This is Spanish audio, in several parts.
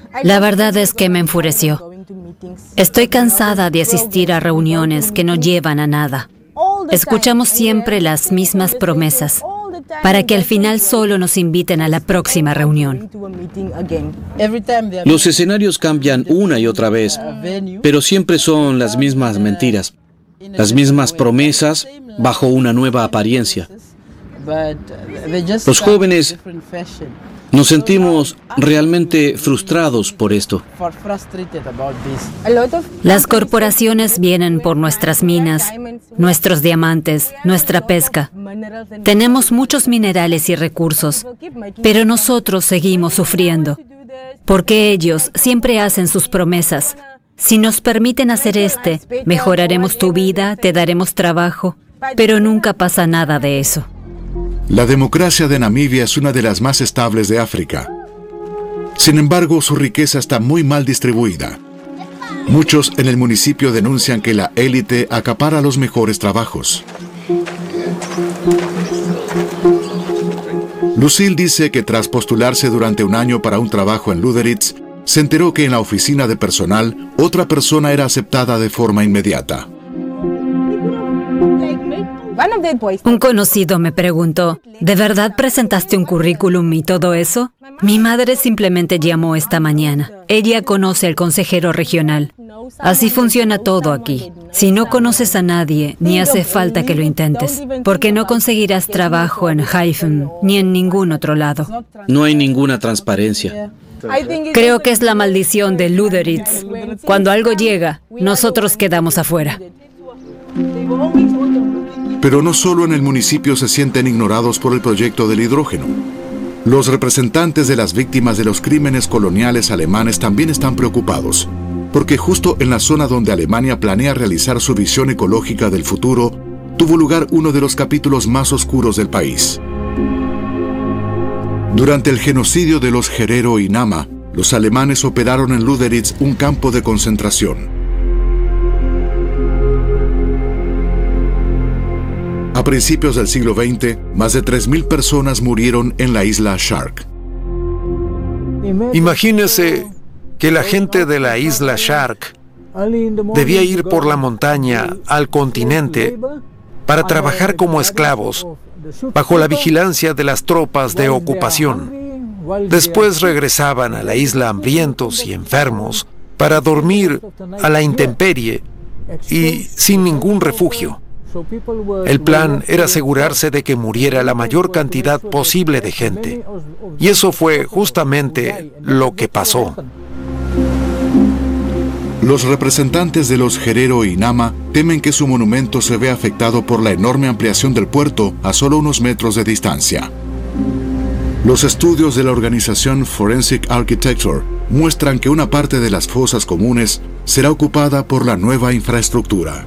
La verdad es que me enfureció. Estoy cansada de asistir a reuniones que no llevan a nada. Escuchamos siempre las mismas promesas, para que al final solo nos inviten a la próxima reunión. Los escenarios cambian una y otra vez, pero siempre son las mismas mentiras, las mismas promesas bajo una nueva apariencia. Los jóvenes nos sentimos realmente frustrados por esto. Las corporaciones vienen por nuestras minas, nuestros diamantes, nuestra pesca. Tenemos muchos minerales y recursos, pero nosotros seguimos sufriendo, porque ellos siempre hacen sus promesas. Si nos permiten hacer mejoraremos tu vida, te daremos trabajo, pero nunca pasa nada de eso. La democracia de Namibia es una de las más estables de África. Sin embargo, su riqueza está muy mal distribuida. Muchos en el municipio denuncian que la élite acapara los mejores trabajos. Lucille dice que tras postularse durante un año para un trabajo en Lüderitz, se enteró que en la oficina de personal otra persona era aceptada de forma inmediata. Un conocido me preguntó, ¿de verdad presentaste un currículum y todo eso? Mi madre simplemente llamó esta mañana. Ella conoce al consejero regional. Así funciona todo aquí. Si no conoces a nadie, ni hace falta que lo intentes, porque no conseguirás trabajo en Hyphen ni en ningún otro lado. No hay ninguna transparencia. Creo que es la maldición de Lüderitz. Cuando algo llega, nosotros quedamos afuera. Pero no solo en el municipio se sienten ignorados por el proyecto del hidrógeno. Los representantes de las víctimas de los crímenes coloniales alemanes también están preocupados, porque justo en la zona donde Alemania planea realizar su visión ecológica del futuro, tuvo lugar uno de los capítulos más oscuros del país. Durante el genocidio de los Herero y Nama, los alemanes operaron en Lüderitz un campo de concentración. A principios del siglo XX, más de 3.000 personas murieron en la isla Shark. Imagínese que la gente de la isla Shark debía ir por la montaña al continente para trabajar como esclavos, bajo la vigilancia de las tropas de ocupación. Después regresaban a la isla hambrientos y enfermos para dormir a la intemperie y sin ningún refugio. El plan era asegurarse de que muriera la mayor cantidad posible de gente. Y eso fue justamente lo que pasó. Los representantes de los Herero y Nama temen que su monumento se vea afectado por la enorme ampliación del puerto a solo unos metros de distancia. Los estudios de la organización Forensic Architecture muestran que una parte de las fosas comunes será ocupada por la nueva infraestructura.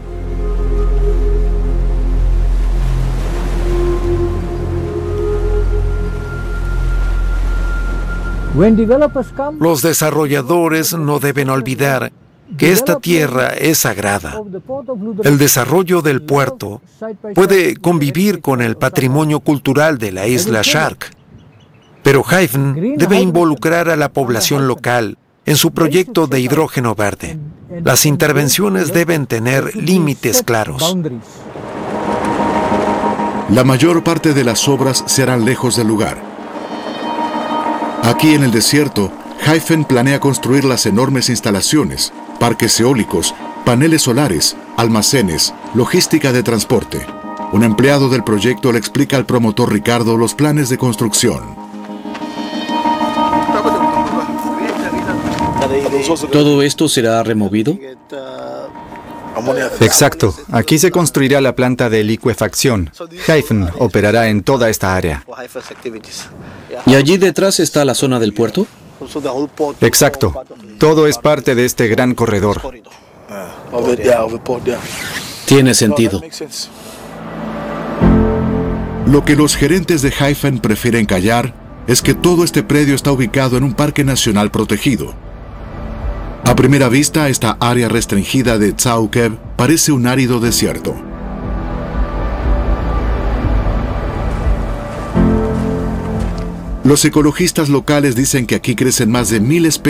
Los desarrolladores no deben olvidar que esta tierra es sagrada. El desarrollo del puerto puede convivir con el patrimonio cultural de la isla Shark, pero Hyphen debe involucrar a la población local en su proyecto de hidrógeno verde. Las intervenciones deben tener límites claros. La mayor parte de las obras se harán lejos del lugar. Aquí en el desierto, Hyphen planea construir las enormes instalaciones, parques eólicos, paneles solares, almacenes, logística de transporte. Un empleado del proyecto le explica al promotor Ricardo los planes de construcción. ¿Todo esto será removido? Exacto. Aquí se construirá la planta de licuefacción. Hyphen operará en toda esta área. ¿Y allí detrás está la zona del puerto? Exacto. Todo es parte de este gran corredor. Tiene sentido. Lo que los gerentes de Hyphen prefieren callar es que todo este predio está ubicado en un parque nacional protegido. A primera vista, esta área restringida de Tsaukeb parece un árido desierto. Los ecologistas locales dicen que aquí crecen más de 1000 especies